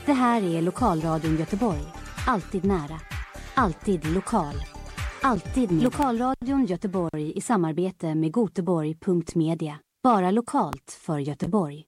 Det här är Lokalradion Göteborg. Alltid nära. Alltid lokal. Alltid med Lokalradion Göteborg i samarbete med Göteborg.media. Bara lokalt för Göteborg.